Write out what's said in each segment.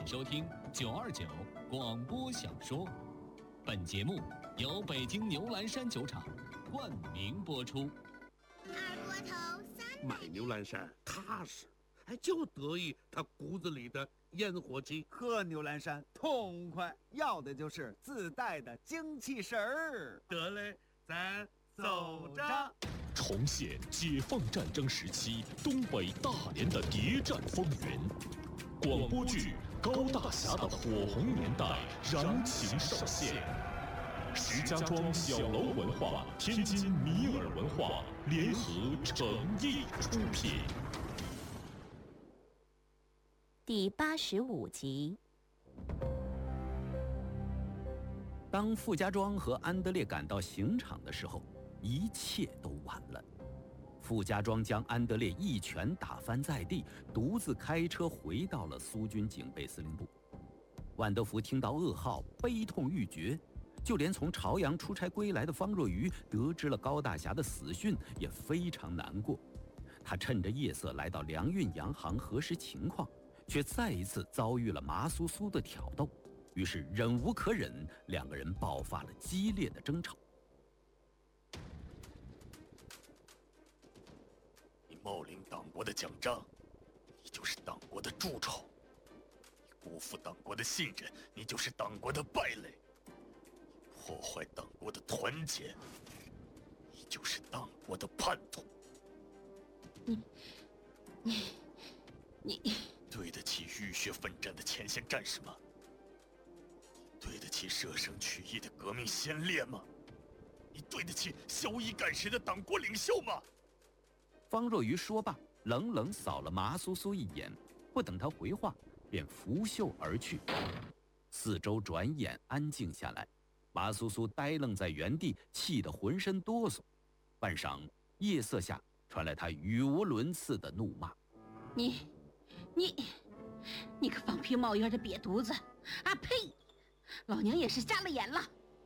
收听929广播小说，本节目由北京牛栏山酒厂冠名播出。 二锅头3 买牛栏山踏实，就得意他骨子里的烟火气。 喝牛栏山痛快，要的就是自带的精气神儿。 得嘞，咱走着。 重现解放战争时期东北大连的谍战风云，广播剧《高大侠的火红年代》燃情上线。石家庄小楼文化、天津米尔文化联合诚意出品。 第85集。 当傅家庄和安德烈赶到刑场的时候，一切都晚了。傅家庄将安德烈一拳打翻在地，独自开车回到了苏军警备司令部。万德福听到噩耗，悲痛欲绝，就连从朝阳出差归来的方若愚得知了高大侠的死讯，也非常难过。他趁着夜色来到粮运洋行核实情况，却再一次遭遇了麻苏苏的挑逗，于是忍无可忍，两个人爆发了激烈的争吵。 你冒领党国的奖章，你就是党国的蛀虫；你辜负党国的信任，你就是党国的败类；你破坏党国的团结，你就是党国的叛徒。 你对得起浴血奋战的前线战士吗？对得起舍生取义的革命先烈吗？你对得起骁勇敢时的党国领袖吗？ 方若愚说罢，冷冷扫了麻苏苏一眼，不等他回话，便拂袖而去。四周转眼安静下来，麻苏苏呆愣在原地，气得浑身哆嗦。半晌，夜色下传来他语无伦次的怒骂： 你个放屁冒烟的瘪犊子！啊呸！老娘也是瞎了眼了。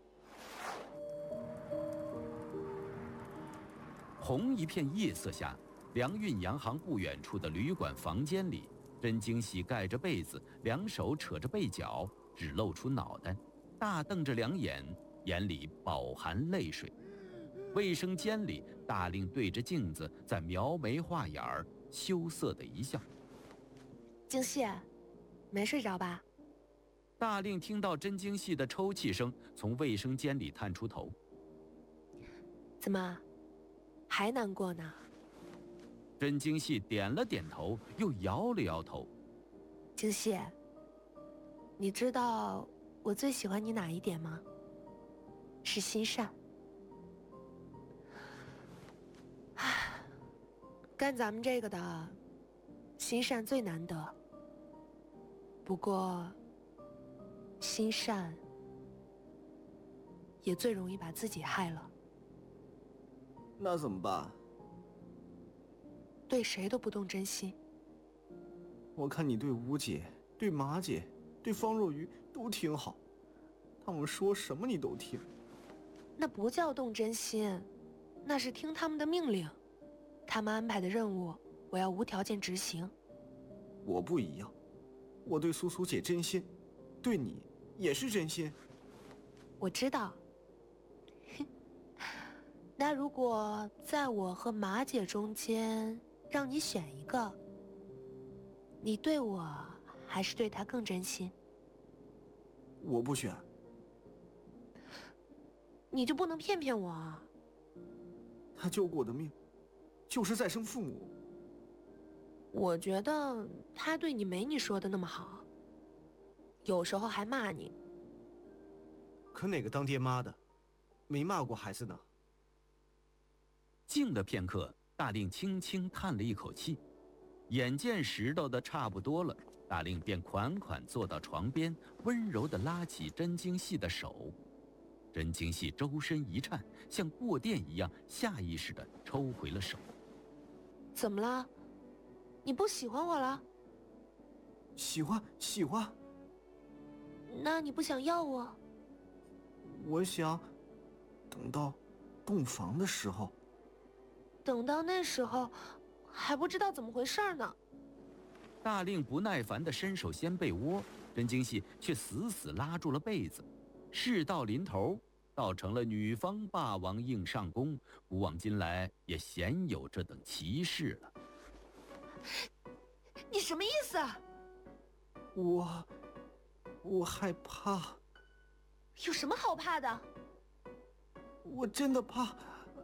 红一片夜色下，粮运洋行不远处的旅馆房间里，甄京喜盖着被子，两手扯着被角，只露出脑袋，大瞪着两眼，眼里饱含泪水。卫生间里，大令对着镜子在描眉画眼儿，羞涩的一笑。 京喜，没睡着吧？ 大令听到甄京喜的抽泣声，从卫生间里探出头。 怎么，还难过呢？ 甄京喜点了点头，又摇了摇头。 京喜，你知道我最喜欢你哪一点吗？是心善。干咱们这个的，心善最难得。不过，心善也最容易把自己害了。 那怎么办？ 对谁都不动真心。 我看你对吴姐、对马姐、对方若愚都挺好，他们说什么你都听。 那不叫动真心，那是听他们的命令。他们安排的任务，我要无条件执行。 我不一样，我对苏苏姐真心，对你也是真心。 我知道。那如果在我和马姐中间让你选一个，你对我还是对她更真心？ 我不选。 你就不能骗骗我啊？ 他救过我的命，就是再生父母。 我觉得他对你没你说的那么好，有时候还骂你。 可哪个当爹妈的没骂过孩子呢？ 静了片刻，大令轻轻叹了一口气，眼见拾掇的差不多了，大令便款款坐到床边，温柔地拉起甄京喜的手。甄京喜周身一颤，像过电一样下意识地抽回了手。 怎么了？你不喜欢我了？ 喜欢。 那你不想要我？ 我想等到洞房的时候。 等到那时候还不知道怎么回事呢。 大令不耐烦地伸手掀被窝， 甄京戏却死死拉住了被子。事到临头，倒成了女方霸王硬上弓，古往今来也鲜有这等奇事了。 你什么意思啊？ 我害怕。 有什么好怕的？ 我真的怕。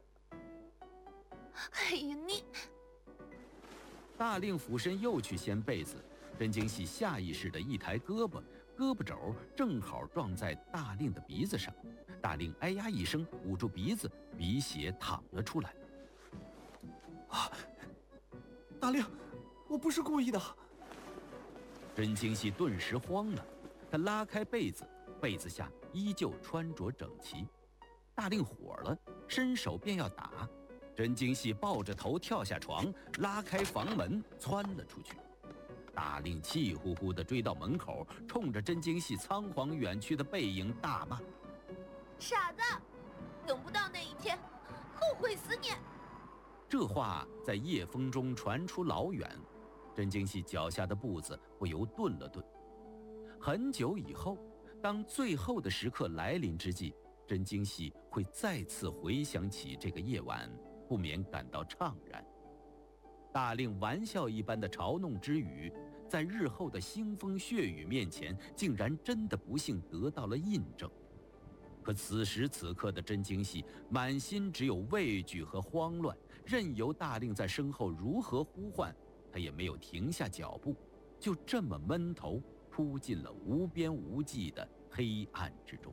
哎呀，你！ 大令俯身又去掀被子，甄京戏下意识的一抬胳膊肘正好撞在大令的鼻子上，大令哎呀一声，捂住鼻子，鼻血淌了出来。 啊！大令，我不是故意的。 甄京戏顿时慌了，他拉开被子，被子下依旧穿着整齐。大令火了，伸手便要打，甄京戏抱着头跳下床，拉开房门窜了出去。大令气呼呼地追到门口，冲着甄京戏仓皇远去的背影大骂：“ 傻子，等不到那一天，后悔死你！” 这话在夜风中传出老远，甄京戏脚下的步子不由顿了顿。很久以后，当最后的时刻来临之际，甄京戏会再次回想起这个夜晚，不免感到怅然。大令玩笑一般的嘲弄之语，在日后的腥风血雨面前，竟然真的不幸得到了印证。可此时此刻的甄京戏满心只有畏惧和慌乱，任由大令在身后如何呼唤，他也没有停下脚步，就这么闷头扑进了无边无际的黑暗之中。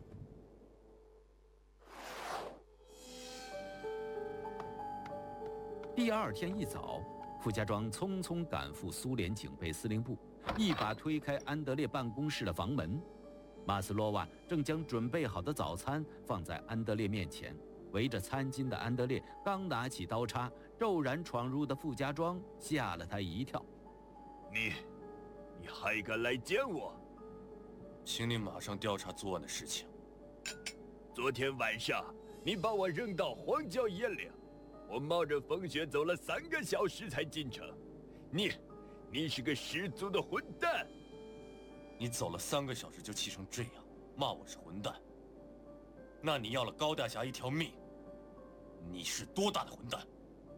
第二天一早，傅家庄匆匆赶赴苏联警备司令部，一把推开安德烈办公室的房门。马斯洛娃正将准备好的早餐放在安德烈面前，围着餐巾的安德烈刚拿起刀叉，骤然闯入的傅家庄吓了他一跳。 你还敢来见我？ 请你马上调查昨晚的事情。 昨天晚上你把我扔到荒郊野岭，我冒着风雪走了3个小时才进城。你是个十足的混蛋！ 你走了3个小时就气成这样，骂我是混蛋？那你要了高大侠一条命，你是多大的混蛋？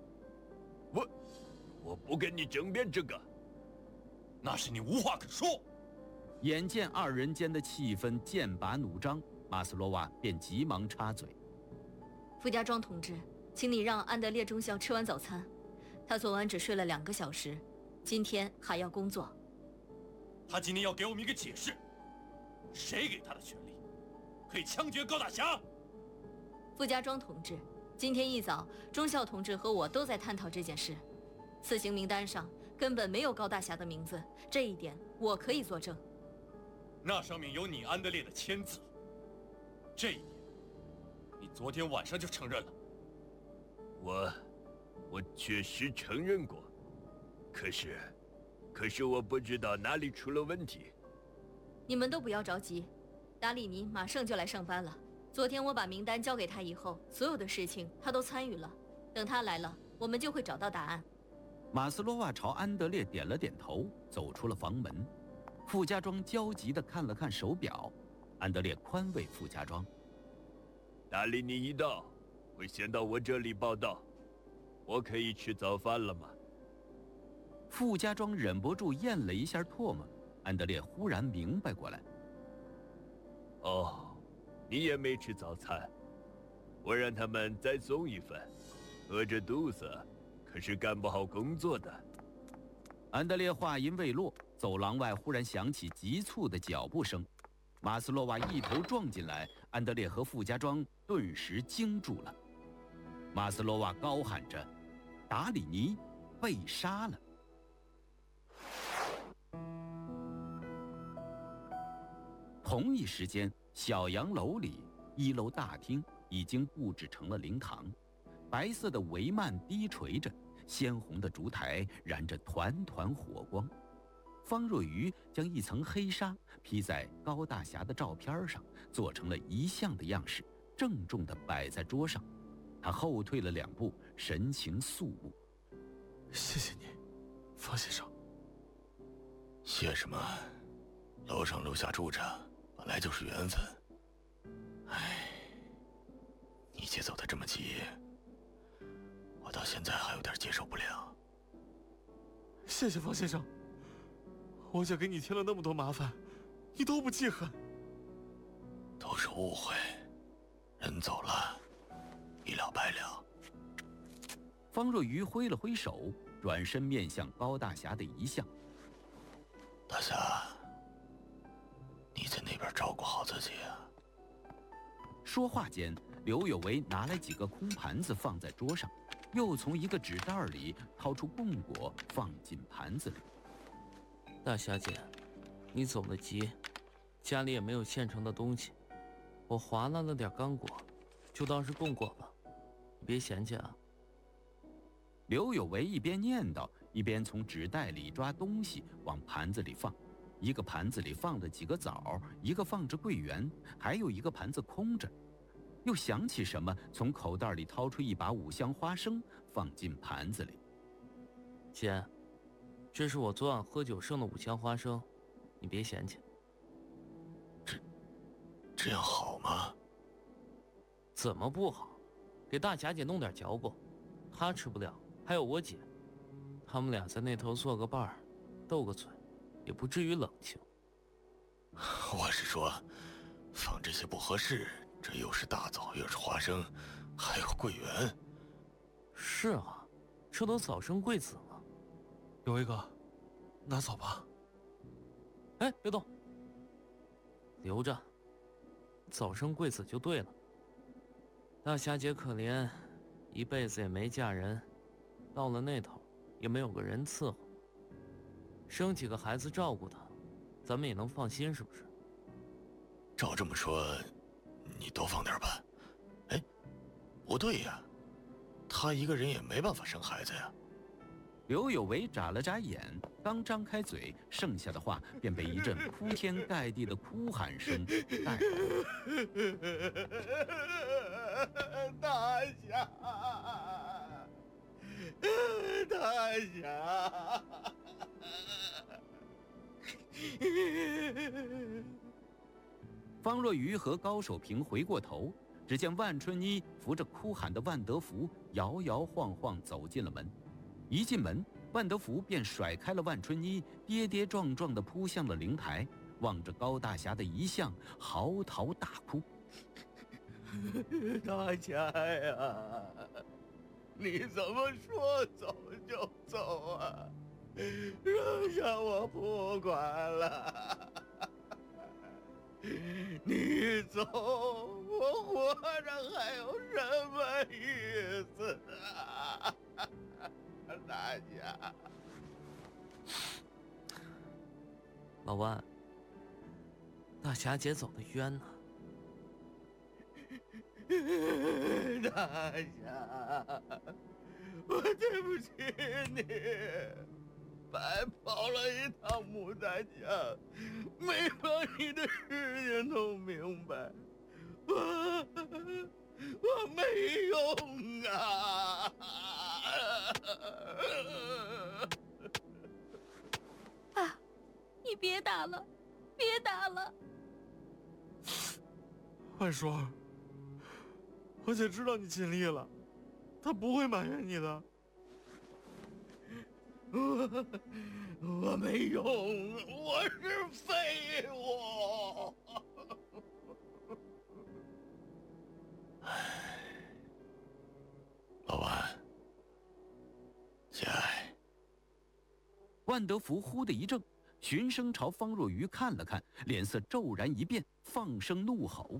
我不跟你争辩这个。 那是你无话可说。 眼见二人间的气氛剑拔弩张，马斯洛娃便急忙插嘴：“ 傅家庄同志，请你让安德烈中校吃完早餐。他昨晚只睡了2个小时，今天还要工作。 他今天要给我们一个解释，谁给他的权利，可以枪决高大侠？” 傅家庄同志，今天一早，中校同志和我都在探讨这件事。死刑名单上根本没有高大侠的名字，这一点我可以作证。 那上面有你安德烈的签字，这一点，你昨天晚上就承认了。 我确实承认过，可是我不知道哪里出了问题。 你们都不要着急，达里尼马上就来上班了。昨天我把名单交给他以后，所有的事情他都参与了。等他来了，我们就会找到答案。 马斯洛娃朝安德烈点了点头，走出了房门。傅家庄焦急地看了看手表，安德烈宽慰傅家庄：“ 达里尼一到，会先到我这里报道。我可以吃早饭了吗？” 傅家庄忍不住咽了一下唾沫，安德烈忽然明白过来：“ 哦，你也没吃早餐，我让他们再送一份。饿着肚子可是干不好工作的。” 安德烈话音未落，走廊外忽然响起急促的脚步声，马斯洛娃一头撞进来，安德烈和傅家庄顿时惊住了。马斯洛娃高喊着：“达里尼被杀了！”同一时间，小洋楼里1楼大厅已经布置成了灵堂，白色的帷幔低垂着，鲜红的烛台燃着团团火光。方若愚将一层黑纱披在高大侠的照片上，做成了遗像的样式，郑重地摆在桌上。他后退了2步，神情肃穆：“ 谢谢你，方先生。 谢什么？ 楼上楼下住着，本来就是缘分。唉，你姐走得这么急，我到现在还有点接受不了。 谢谢方先生，我姐给你添了那么多麻烦，你都不记恨。 都是误会，人走了，一了百了。 方若愚挥了挥手，转身面向高大侠的遗像。 大侠，你在那边照顾好自己啊。 说话间，刘有为拿来几个空盘子放在桌上，又从一个纸袋里掏出供果放进盘子里。 大侠姐，你走得急，家里也没有现成的东西，我划拉了点干果，就当是供果吧，你别嫌弃啊。 刘有为一边念叨，一边从纸袋里抓东西往盘子里放。一个盘子里放着几个枣，一个放着桂圆，还有一个盘子空着。又想起什么，从口袋里掏出一把五香花生放进盘子里。 姐，这是我昨晚喝酒剩的五香花生，你别嫌弃。 这样好吗？ 怎么不好？给大侠姐弄点嚼过，她吃不了，还有我姐，他们俩在那头做个伴儿，斗个嘴，也不至于冷清。 我是说，放这些不合适，这又是大枣，又是花生，还有桂圆。 是啊，这都早生贵子了。 有为哥，拿走吧。 哎，别动，留着，早生贵子就对了。大侠姐可怜，一辈子也没嫁人，到了那头也没有个人伺候，生几个孩子照顾她，咱们也能放心，是不是？ 照这么说，你多放点吧。哎，不对呀，她一个人也没办法生孩子呀。 刘有为眨了眨眼，刚张开嘴，剩下的话便被一阵铺天盖地的哭喊声带了。 大侠，大侠！ 方若愚和高守平回过头，只见万春一扶着哭喊的万德福，摇摇晃晃走进了门。一进门，万德福便甩开了万春一，跌跌撞撞地扑向了灵台，望着高大侠的遗像，嚎啕大哭。 大侠呀，你怎么说走就走啊？扔下我不管了。你走，我活着还有什么意思啊？大侠， 老万，大侠姐走得冤呐。 大侠，我对不起你，白跑了一趟牡丹江，没把你的事情弄明白，我没用啊！ 爸，你别打了，别打了。 万叔，我姐知道你尽力了，她不会埋怨你的。 我没用，我是废物。 老万，节哀。 万德福忽的一怔，循声朝方若愚看了看，脸色骤然一变，放声怒吼：“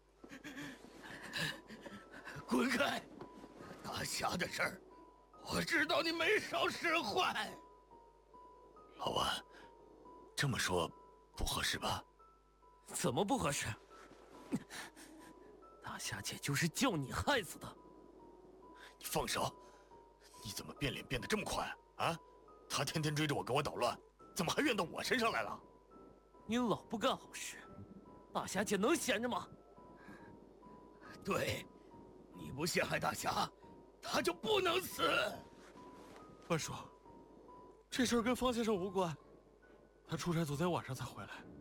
滚开！大侠的事儿，我知道你没少使坏。 老万，这么说不合适吧？ 怎么不合适？大侠姐就是就你害死的。 你放手！你怎么变脸变得这么快啊？他天天追着我给我捣乱，怎么还怨到我身上来了？ 你老不干好事，大侠姐能闲着吗？ 对，你不陷害大侠，他就不能死。 万叔，这事儿跟方先生无关，他出差昨天晚上才回来。